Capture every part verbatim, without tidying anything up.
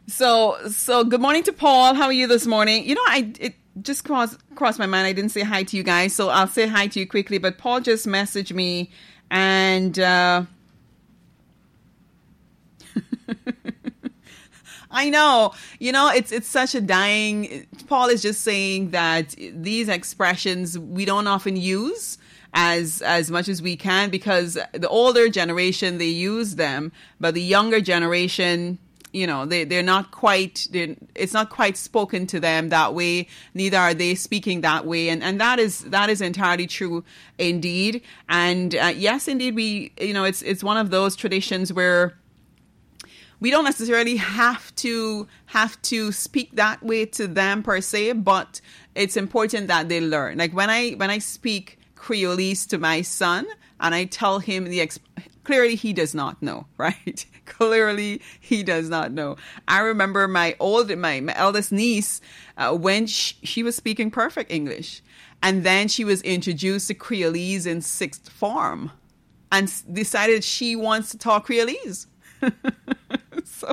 So, so good morning to Paul. How are you this morning? You know, I it just crossed crossed my mind. I didn't say hi to you guys, so I'll say hi to you quickly. But Paul just messaged me, and uh, I know, you know, it's it's such a dying. Paul is just saying that these expressions we don't often use as as much as we can, because the older generation, they use them, but the younger generation, you know, they, they're not quite, they're, it's not quite spoken to them that way. Neither are they speaking that way. And, and that is, that is entirely true indeed. And uh, yes, indeed, we, you know, it's, it's one of those traditions where we don't necessarily have to, have to speak that way to them per se, but it's important that they learn. Like when I, when I speak Creolese to my son and I tell him the, exp- clearly he does not know, right? Clearly, he does not know. I remember my old, my, my eldest niece, uh, when she, she was speaking perfect English, and then she was introduced to Creolese in sixth form, and s- decided she wants to talk Creolese. So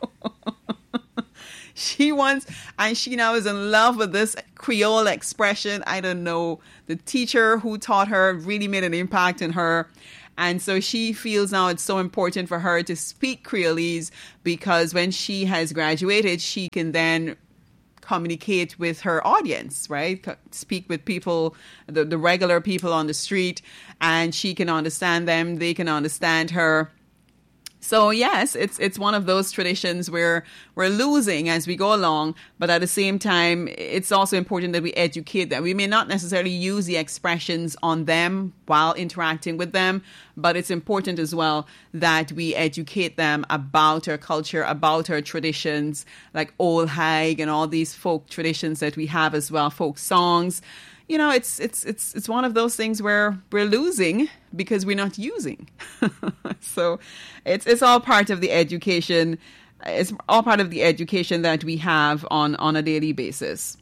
she wants, and she now is in love with this Creole expression. I don't know. The teacher who taught her really made an impact in her. And so she feels now it's so important for her to speak Creolese, because when she has graduated, she can then communicate with her audience, right? Speak with people, the, the regular people on the street, and she can understand them. They can understand her. So yes, it's it's one of those traditions where we're losing as we go along, but at the same time, it's also important that we educate them. We may not necessarily use the expressions on them while interacting with them, but it's important as well that we educate them about our culture, about our traditions, like Old Hag and all these folk traditions that we have as well, folk songs. You know, it's it's it's it's one of those things where we're losing because we're not using. So it's it's all part of the education. It's all part of the education that we have on, on a daily basis.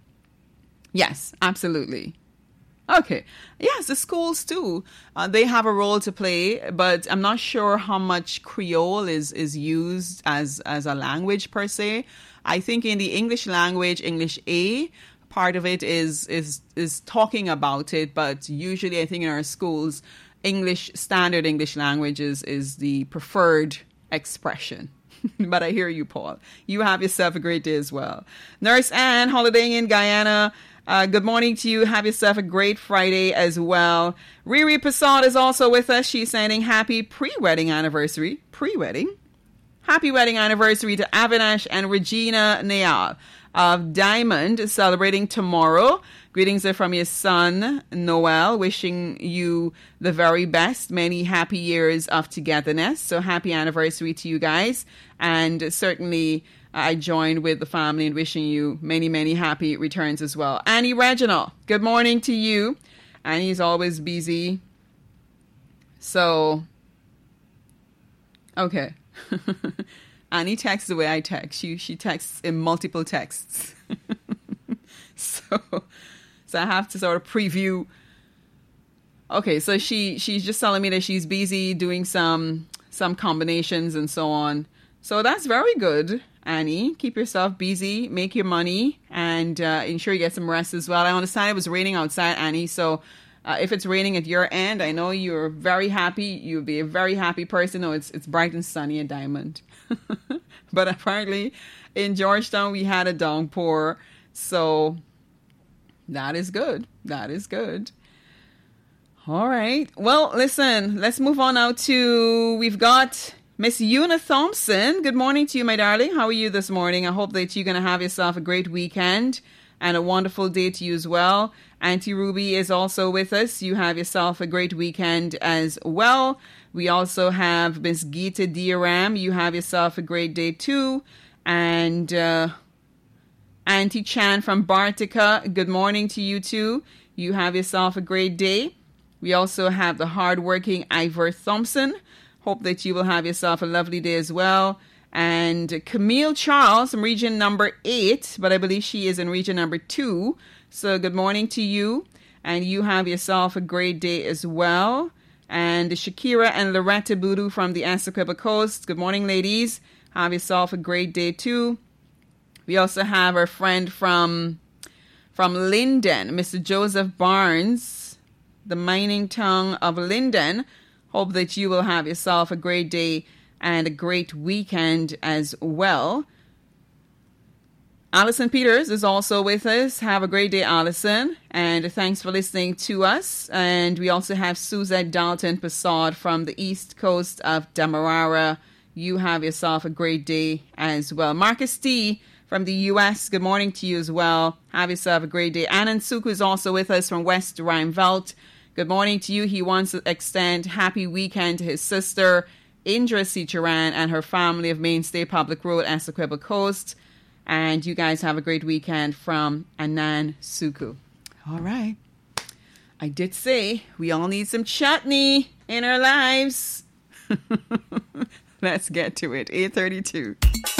Yes, absolutely. Okay. Yes, the schools too. Uh, they have a role to play, but I'm not sure how much Creole is, is used as, as a language per se. I think in the English language, English A, part of it is is is talking about it, but usually I think in our schools, English, standard English language is, is the preferred expression. But I hear you, Paul. You have yourself a great day as well. Nurse Ann, holidaying in Guyana. Uh, good morning to you. Have yourself a great Friday as well. Riri Passad is also with us. She's saying happy pre-wedding anniversary. Pre-wedding? Happy wedding anniversary to Avinash and Regina Nayal of Diamond, celebrating tomorrow. Greetings are from your son, Noel, wishing you the very best, many happy years of togetherness. So happy anniversary to you guys. And certainly I join with the family in wishing you many, many happy returns as well. Annie Reginald, good morning to you. Annie's always busy. So, okay. Annie texts the way I text. She she texts in multiple texts. so so I have to sort of preview. Okay, so she she's just telling me that she's busy doing some some combinations and so on. So that's very good, Annie. Keep yourself busy, make your money, and uh, ensure you get some rest as well. I understand it was raining outside, Annie, so Uh, if it's raining at your end, I know you're very happy. You'll be a very happy person. No, it's it's bright and sunny at Diamond. But apparently in Georgetown, we had a downpour. So that is good. That is good. All right. Well, listen, let's move on now to, we've got Miss Una Thompson. Good morning to you, my darling. How are you this morning? I hope that you're going to have yourself a great weekend and a wonderful day to you as well. Auntie Ruby is also with us. You have yourself a great weekend as well. We also have Miss Geeta Dioram. You have yourself a great day too. And uh, Auntie Chan from Bartica, good morning to you too. You have yourself a great day. We also have the hardworking Ivor Thompson. Hope that you will have yourself a lovely day as well. And Camille Charles from region number eight, but I believe she is in region number two. So good morning to you, and you have yourself a great day as well. And Shakira and Loretta Boodoo from the Essequibo Coast. Good morning, ladies. Have yourself a great day too. We also have our friend from from Linden, Mister Joseph Barnes, the mining town of Linden. Hope that you will have yourself a great day and a great weekend as well. Allison Peters is also with us. Have a great day, Allison. And thanks for listening to us. And we also have Suzette Dalton Passard from the east coast of Demerara. You have yourself a great day as well. Marcus T. from the U S, good morning to you as well. Have yourself a great day. Anand Suku is also with us from West Rheinveld. Good morning to you. He wants to extend happy weekend to his sister, Indra Sicharan, and her family of Mainstay Public Road, Essequibo Coast. And you guys have a great weekend from Anand Suku. All right. I did say we all need some chutney in our lives. Let's get to it. eight thirty-two.